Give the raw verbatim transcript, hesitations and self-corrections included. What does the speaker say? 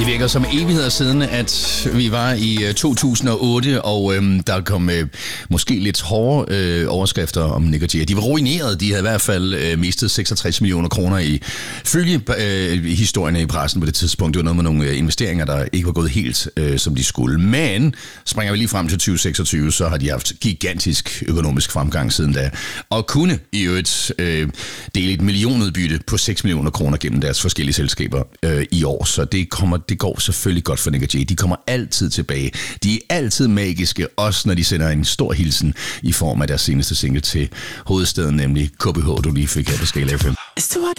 virker som evigheder siden, at vi var i to tusind og otte, og øhm, der kom øh, måske lidt hårde øh, overskrifter om Nick og Jay. De var ruineret. De havde i hvert fald øh, mistet seksogtres millioner kroner i følge øh, historierne i pressen på det tidspunkt. Det var noget med nogle øh, investeringer, der ikke var gået helt, øh, som de skulle. Men springer vi lige frem til tyve seksogtyve, så har de haft gigantisk økonomisk fremgang siden da. Og kunne i øvrigt øh, dele et millionudbytte på seks millioner kroner gennem deres forskellige selskaber øh, i år. Så det kommer det går selvfølgelig godt for Nick og Jay. De kommer altid tilbage. De er altid magiske, også når de sender en stor hilsen i form af deres seneste single til hovedstaden, nemlig K B H, du lige fik her på Scala F M.